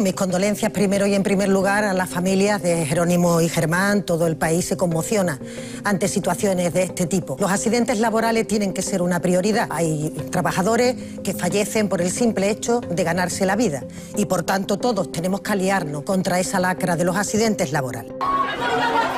Mis condolencias primero y en primer lugar a las familias de Jerónimo y Germán. Todo el país se conmociona ante situaciones de este tipo. Los accidentes laborales tienen que ser una prioridad. Hay trabajadores que fallecen por el simple hecho de ganarse la vida y por tanto todos tenemos que aliarnos contra esa lacra de los accidentes laborales.